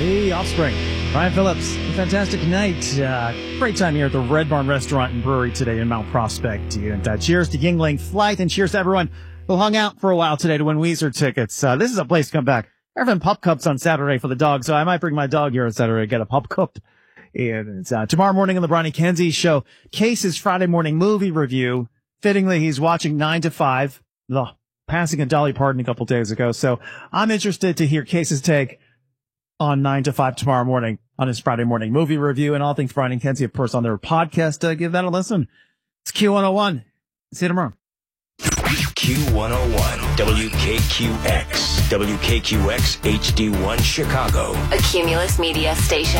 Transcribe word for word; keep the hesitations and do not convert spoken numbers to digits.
The Offspring. Ryan Phillips. A fantastic night. Uh, great time here at the Red Barn Restaurant and Brewery today in Mount Prospect. And uh, cheers to Yingling Flight, and cheers to everyone who hung out for a while today to win Weezer tickets. Uh, this is a place to come back. They're having pup cups on Saturday for the dog, so I might bring my dog here on Saturday to get a pup cup. And it's uh, tomorrow morning on the Bronny Kenzie Show. Case's Friday morning movie review. Fittingly, he's watching nine to five, the passing of Dolly Parton a couple days ago. So I'm interested to hear Case's take on nine to five tomorrow morning on his Friday morning movie review, and all things Bronny Kenzie, of course, on their podcast. Uh, give that a listen. It's Q one oh one. See you tomorrow. Q one oh one, W K Q X, W K Q X H D one Chicago. A Cumulus Media station.